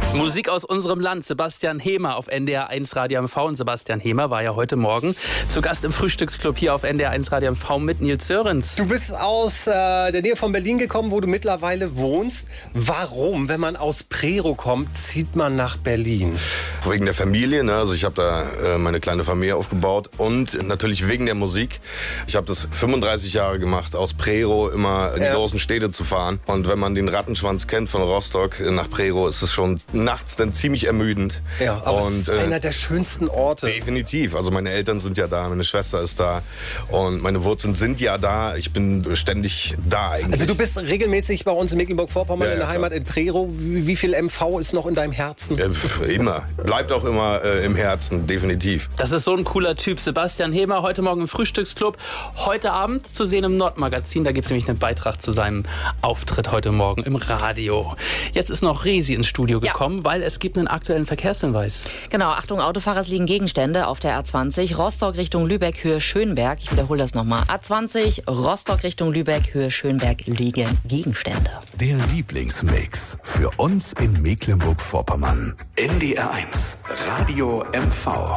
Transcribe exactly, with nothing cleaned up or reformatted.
Musik aus unserem Land. Sebastian Hemer auf N D R eins Radio M V. Und Sebastian Hemer war ja heute Morgen zu Gast im Frühstücksclub hier auf N D R eins Radio M V mit Nils Sörensen. Du bist aus äh, der Nähe von Berlin gekommen, wo du mittlerweile wohnst. Warum, wenn man aus Prerow kommt, zieht man nach Berlin? Wegen der Familie, ne? Also ich habe da äh, meine kleine Familie aufgebaut und natürlich wegen der Musik. Ich habe das fünfunddreißig Jahre gemacht, aus Prerow immer in die ja. großen Städte zu fahren. Und wenn man den Rattenschwanz kennt von Rostock nach Prerow, ist es schon nachts dann ziemlich ermüdend. Ja, aber und, es ist äh, einer der schönsten Orte. Definitiv. Also meine Eltern sind ja da, meine Schwester ist da und meine Wurzeln sind ja da. Ich bin ständig da eigentlich. Also du bist regelmäßig bei uns in Mecklenburg-Vorpommern ja, in der ja, Heimat in Prerow. Wie, wie viel M V ist noch in deinem Herzen? Äh, immer. Bleibt auch immer äh, im Herzen, definitiv. Das ist so ein cooler Typ. Sebastian Hemer, heute Morgen im Frühstücksclub. Heute Abend zu sehen im Nordmagazin. Da gibt es nämlich einen Beitrag zu seinem Auftritt heute Morgen im Radio. Jetzt ist noch Resi ins Studio gekommen, ja. weil es gibt einen aktuellen Verkehrshinweis. Genau, Achtung, Autofahrer, es liegen Gegenstände auf der A zwanzig. Rostock Richtung Lübeck, Höhe Schönberg. Ich wiederhole das nochmal. A zwanzig, Rostock Richtung Lübeck, Höhe Schönberg, liegen Gegenstände. Der Lieblingsmix für uns in Mecklenburg-Vorpommern. N D R eins Radio M V.